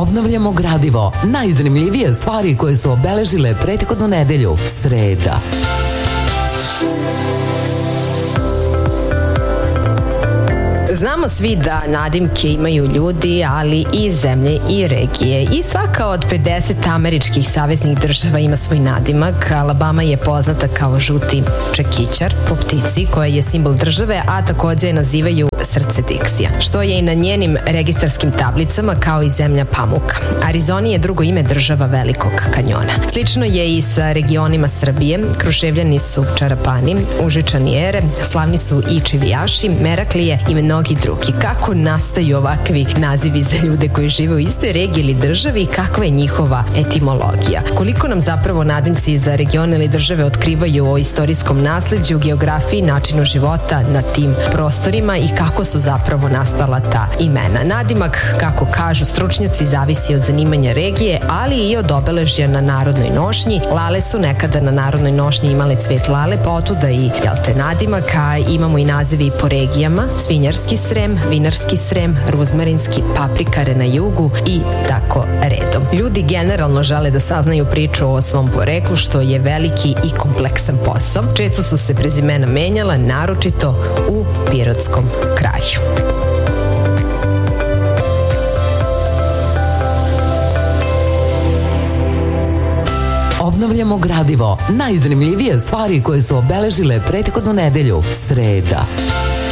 Obnavljamo gradivo. Najzanimljivije stvari koje su obeležile prethodnu nedelju. Sreda. Znamo svi da nadimke imaju ljudi, ali i zemlje i regije. I svaka od 50 američkih saveznih država ima svoj nadimak. Alabama je poznata kao žuti čekićar po ptici, koja je simbol države, a takođe je nazivaju srce Diksija, što je i na njenim registarskim tablicama, kao i zemlja pamuka. Arizona je drugo ime država Velikog kanjona. Slično je i sa regionima Srbije. Kruševljani su Čarapani, Užičani Ere, slavni su i Čivijaši, Meraklije i mnogi drugi. Kako nastaju ovakvi nazivi za ljude koji žive u istoj regiji ili državi i kakva je njihova etimologija? Koliko nam zapravo nadimci za region ili države otkrivaju o istorijskom nasleđu, geografiji, načinu života na tim prostorima i kako su zapravo nastala ta imena? Nadimak, kako kažu stručnjaci, zavisi od zanimanja regije, ali i od obeležja na narodnoj nošnji. Lale su nekada na narodnoj nošnji imale cvet lale, pa otuda i nadimak, a imamo i nazivi po regijama: Svinjarski Srem, Vinarski Srem, Ruzmarinski, Paprikare na jugu i tako redom. Ljudi generalno žele da saznaju priču o svom poreklu, što je veliki i kompleksan posao. Često su se prezimena menjala, naročito u pirotskom kraju. Obnavljamo gradivo. Najzanimljivije stvari koje su obeležile prethodnu nedelju. Sreda.